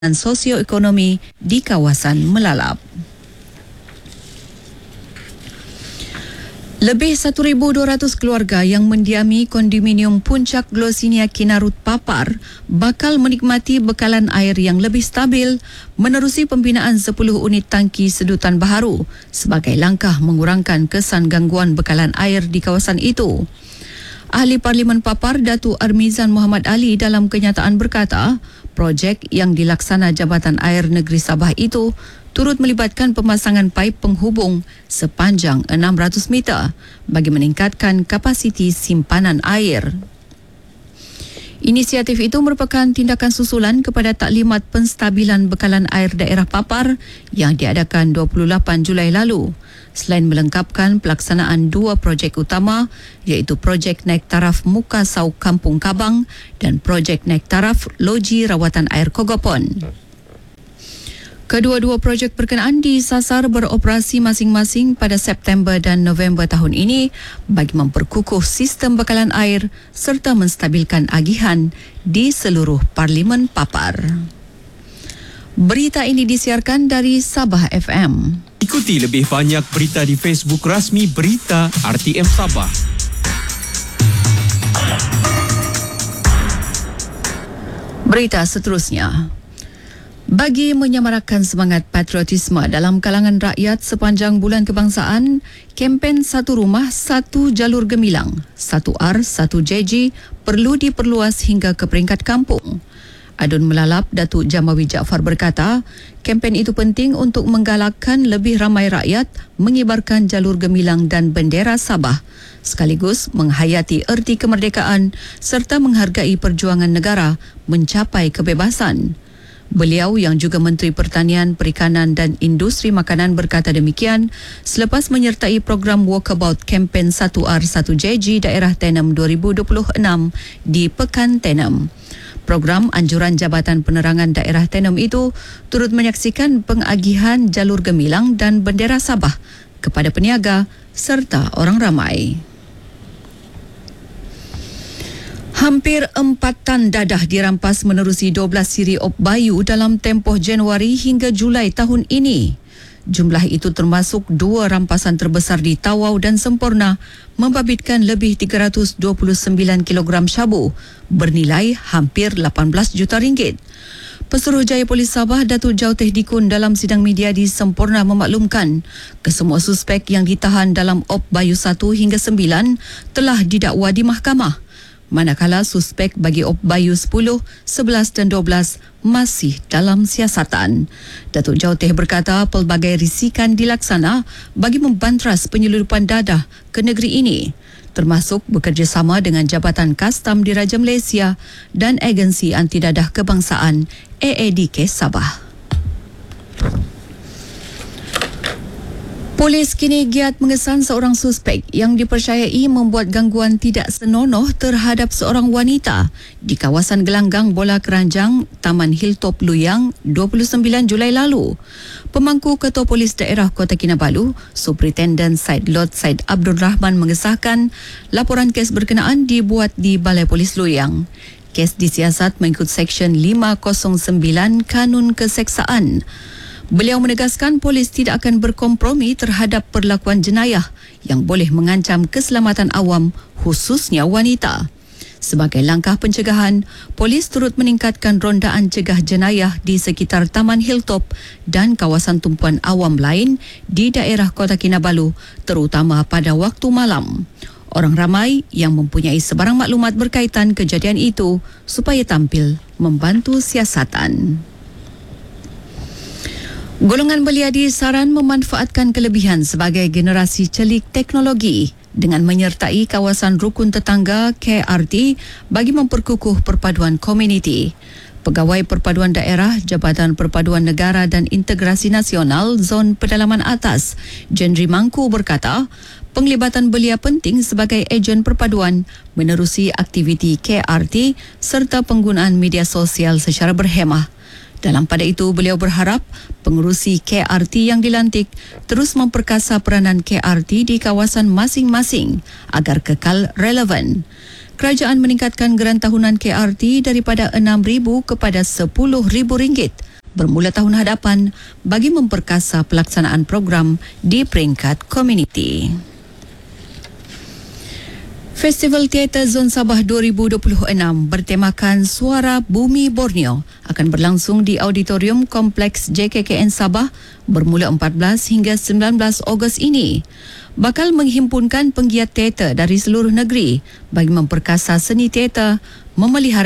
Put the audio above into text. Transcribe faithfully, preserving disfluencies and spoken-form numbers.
dan sosioekonomi di kawasan Melalap. Lebih satu ribu dua ratus keluarga yang mendiami kondominium Puncak Glossinia Kinarut Papar bakal menikmati bekalan air yang lebih stabil menerusi pembinaan sepuluh unit tangki sedutan baharu sebagai langkah mengurangkan kesan gangguan bekalan air di kawasan itu. Ahli Parlimen Papar Datuk Armizan Muhammad Ali dalam kenyataan berkata, projek yang dilaksana Jabatan Air Negeri Sabah itu turut melibatkan pemasangan paip penghubung sepanjang enam ratus meter bagi meningkatkan kapasiti simpanan air. Inisiatif itu merupakan tindakan susulan kepada taklimat penstabilan bekalan air daerah Papar yang diadakan dua puluh lapan Julai lalu. Selain melengkapkan pelaksanaan dua projek utama iaitu projek naik taraf Muka Sau Kampung Kabang dan projek naik taraf Loji Rawatan Air Kogopon. Kedua-dua projek berkenaan disasar beroperasi masing-masing pada September dan November tahun ini bagi memperkukuh sistem bekalan air serta menstabilkan agihan di seluruh Parlimen Papar. Berita ini disiarkan dari Sabah F M. Ikuti lebih banyak berita di Facebook rasmi Berita R T M Sabah. Berita seterusnya. Bagi menyemarakkan semangat patriotisme dalam kalangan rakyat sepanjang bulan kebangsaan, kempen Satu Rumah, Satu Jalur Gemilang, Satu R, Satu J G perlu diperluas hingga ke peringkat kampung. Adun Melalap Datuk Jamawi Jaafar berkata, kempen itu penting untuk menggalakkan lebih ramai rakyat mengibarkan jalur gemilang dan bendera Sabah, sekaligus menghayati erti kemerdekaan serta menghargai perjuangan negara mencapai kebebasan. Beliau yang juga Menteri Pertanian, Perikanan dan Industri Makanan berkata demikian selepas menyertai program Walkabout kempen Satu R Satu J G Daerah Tenem dua ribu dua puluh enam di Pekan Tenem. Program anjuran Jabatan Penerangan Daerah Tenem itu turut menyaksikan pengagihan jalur gemilang dan bendera Sabah kepada peniaga serta orang ramai. Hampir empat tan dadah dirampas menerusi dua belas siri op bayu dalam tempoh Januari hingga Julai tahun ini. Jumlah itu termasuk dua rampasan terbesar di Tawau dan Semporna membabitkan lebih tiga ratus dua puluh sembilan kilogram syabu bernilai hampir lapan belas juta ringgit. Pesuruhjaya Polis Sabah Datuk Jauteh Dikun dalam sidang media di Semporna memaklumkan kesemua suspek yang ditahan dalam op bayu satu hingga sembilan telah didakwa di mahkamah. Manakala suspek bagi op bayu sepuluh, sebelas dan dua belas masih dalam siasatan. Datuk Jauteh berkata pelbagai risikan dilaksana bagi membantras penyelundupan dadah ke negeri ini, termasuk bekerjasama dengan Jabatan Kastam Diraja Malaysia dan Agensi Anti Dadah Kebangsaan A A D K Sabah. Polis kini giat mengesan seorang suspek yang dipercayai membuat gangguan tidak senonoh terhadap seorang wanita di kawasan gelanggang bola keranjang Taman Hilltop Luyang dua puluh sembilan Julai lalu. Pemangku Ketua Polis Daerah Kota Kinabalu, Superintendent Said Lord Said Abdul Rahman mengesahkan laporan kes berkenaan dibuat di Balai Polis Luyang. Kes disiasat mengikut Seksyen lima kosong sembilan Kanun Keseksaan. Beliau menegaskan polis tidak akan berkompromi terhadap perlakuan jenayah yang boleh mengancam keselamatan awam khususnya wanita. Sebagai langkah pencegahan, polis turut meningkatkan rondaan cegah jenayah di sekitar Taman Hilltop dan kawasan tumpuan awam lain di daerah Kota Kinabalu, terutama pada waktu malam. Orang ramai yang mempunyai sebarang maklumat berkaitan kejadian itu supaya tampil membantu siasatan. Golongan belia disaran memanfaatkan kelebihan sebagai generasi celik teknologi dengan menyertai kawasan rukun tetangga K R T bagi memperkukuh perpaduan komuniti. Pegawai Perpaduan Daerah Jabatan Perpaduan Negara dan Integrasi Nasional Zon Pedalaman Atas, Jenri Mangku berkata, penglibatan belia penting sebagai ejen perpaduan menerusi aktiviti K R T serta penggunaan media sosial secara berhemah. Dalam pada itu, beliau berharap pengurusi K R T yang dilantik terus memperkasa peranan K R T di kawasan masing-masing agar kekal relevan. Kerajaan meningkatkan geran tahunan K R T daripada enam ribu kepada sepuluh ribu ringgit bermula tahun hadapan bagi memperkasa pelaksanaan program di peringkat komuniti. Festival Teater Zon Sabah dua ribu dua puluh enam bertemakan Suara Bumi Borneo akan berlangsung di Auditorium Kompleks J K K N Sabah bermula empat belas hingga sembilan belas Ogos ini. Bakal menghimpunkan penggiat teater dari seluruh negeri bagi memperkasa seni teater, memelihara